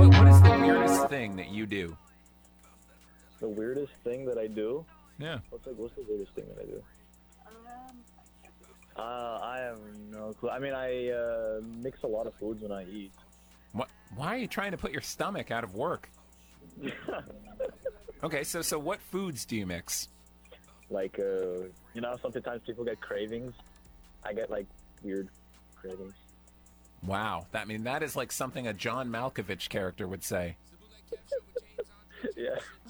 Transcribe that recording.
what is the weirdest thing that you do? The weirdest thing that I do? Yeah. What's the weirdest thing that I do? I have no clue. I mean, I mix a lot of foods when I eat. What? Why are you trying to put your stomach out of work? Okay, so what foods do you mix? Like, sometimes people get cravings. I get, like, weird cravings. Wow, that is like something a John Malkovich character would say. Yeah.